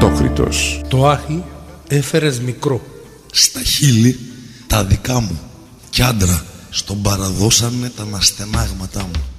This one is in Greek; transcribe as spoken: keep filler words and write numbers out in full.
Πρωτόκριτος. Το άχι έφερες μικρό. Στα χείλη τα δικά μου κι άντρα στον παραδώσανε τα αναστενάγματά μου.